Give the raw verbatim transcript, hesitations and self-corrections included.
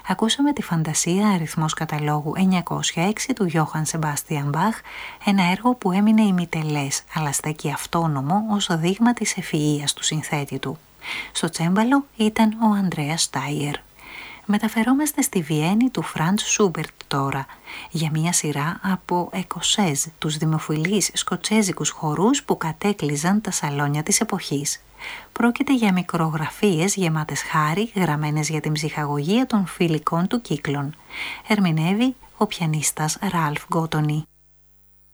Ακούσαμε τη φαντασία αριθμός καταλόγου εννιακόσια έξι του Γιώχαν Σεμπάστιαν Μπαχ, ένα έργο που έμεινε ημιτελές, αλλά στέκει αυτόνομο ως δείγμα της ευφυΐας του συνθέτη του. Στο τσέμπαλο ήταν ο Ανδρέας Στάιερ. Μεταφερόμαστε στη Βιέννη του Φραντς Σούμπερτ τώρα, για μια σειρά από εκοσέζ, τους δημοφιλείς σκοτσέζικους χορούς που κατέκλυζαν τα σαλόνια της εποχής. Πρόκειται για μικρογραφίες γεμάτες χάρη, γραμμένες για την ψυχαγωγία των φιλικών του κύκλων. Ερμηνεύει ο πιανίστας Ραλφ Γκότονι.